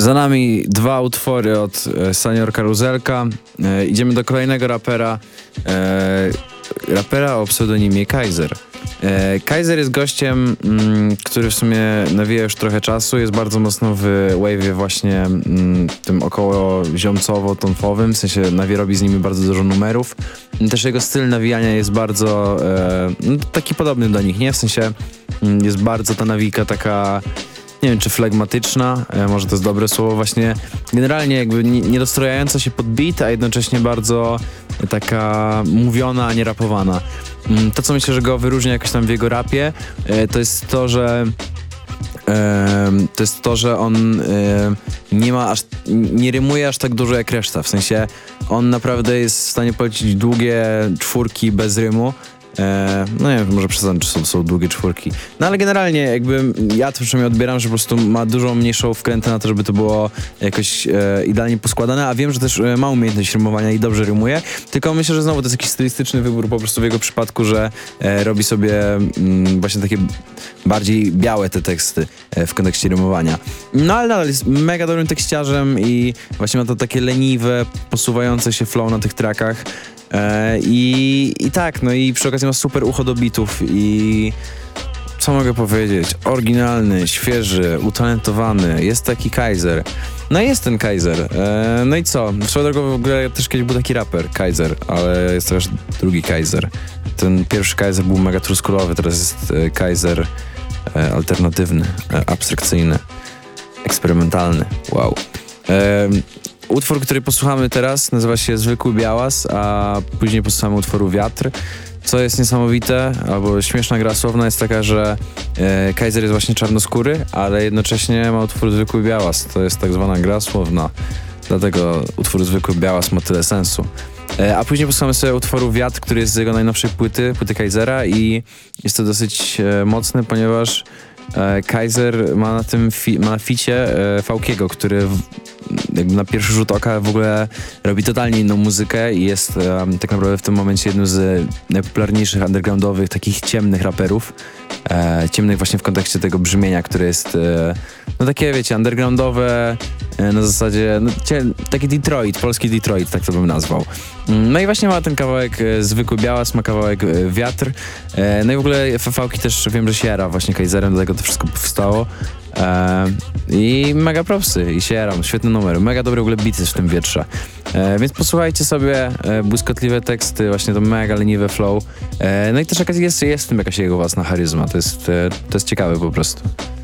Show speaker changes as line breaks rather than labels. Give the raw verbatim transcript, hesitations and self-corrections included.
Za nami dwa utwory od e, Senior Karuzelka. E, idziemy do kolejnego rapera. E, rapera o pseudonimie Kaiser. E, Kaiser jest gościem, mm, który w sumie nawija już trochę czasu. Jest bardzo mocno w wave'ie właśnie mm, tym około ziomcowo-tonfowym. W sensie nawie robi z nimi bardzo dużo numerów. Też jego styl nawijania jest bardzo e, no, taki podobny do nich, nie? W sensie mm, jest bardzo ta nawika taka... Nie wiem, czy flegmatyczna, e, może to jest dobre słowo, właśnie generalnie jakby nie, nie dostrojająca się pod beat, a jednocześnie bardzo e, taka mówiona, a nie rapowana. Mm, to, co myślę, że go wyróżnia jakoś tam w jego rapie, e, to jest to, że e, to jest to, że on e, nie ma aż, nie rymuje aż tak dużo jak reszta, w sensie on naprawdę jest w stanie polecić długie czwórki bez rymu. E, no nie wiem, może przesadam, czy są, są długie czwórki. No ale generalnie jakby ja to przynajmniej odbieram, że po prostu ma dużo mniejszą wkrętę na to, żeby to było jakoś e, idealnie poskładane, a wiem, że też e, ma umiejętność rymowania i dobrze rymuje, tylko myślę, że znowu to jest jakiś stylistyczny wybór po prostu w jego przypadku, że e, robi sobie mm, właśnie takie bardziej białe te teksty e, w kontekście rymowania. No ale nadal jest mega dobrym tekściarzem i właśnie ma to takie leniwe, posuwające się flow na tych trackach. E, i, I tak, no i przy okazji ma super ucho do bitów i co mogę powiedzieć? Oryginalny, świeży, utalentowany, jest taki Kaiser. No jest ten Kaiser. E, no i co? Swoją drogą w ogóle też kiedyś był taki raper, Kaiser, ale jest też drugi Kaiser. Ten pierwszy Kaiser był mega truskulowy, teraz jest e, Kaiser e, alternatywny, e, abstrakcyjny, eksperymentalny. Wow. E, Utwór, który posłuchamy teraz, nazywa się Zwykły Białas, a później posłuchamy utworu Wiatr. Co jest niesamowite, albo śmieszna gra słowna jest taka, że e, Kaiser jest właśnie czarnoskóry, ale jednocześnie ma utwór Zwykły Białas. To jest tak zwana gra słowna. Dlatego utwór Zwykły Białas ma tyle sensu. E, a później posłuchamy sobie utworu Wiatr, który jest z jego najnowszej płyty, płyty Kaisera i jest to dosyć e, mocne, ponieważ e, Kaiser ma na tym fi- ma na ficie e, Fałkiego, który w, jakby na pierwszy rzut oka w ogóle robi totalnie inną muzykę i jest um, tak naprawdę w tym momencie jednym z najpopularniejszych undergroundowych, takich ciemnych raperów. E, ciemnych właśnie w kontekście tego brzmienia, które jest e, no takie, wiecie, undergroundowe, e, na zasadzie, no, cie, taki Detroit, polski Detroit, tak to bym nazwał. No i właśnie ma ten kawałek e, Zwykły Białas, ma kawałek e, Wiatr. E, no i w ogóle F V Ki też wiem, że się jara właśnie Kaiserem, dlatego to wszystko powstało. E, I mega propsy i się jaram, świetny numer, mega dobre w ogóle beaty w tym wietrze. E, więc posłuchajcie sobie e, błyskotliwe teksty, właśnie to mega leniwe flow. E, no i też jakaś jest, jest w tym jakaś jego własna charyzma, to jest, e, to jest ciekawe po prostu.